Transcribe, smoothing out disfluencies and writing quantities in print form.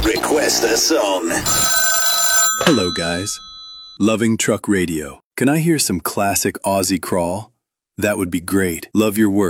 Request a song. Hello, guys. Loving Truck Radio. Can I hear some classic Aussie crawl? That would be great. Love your work.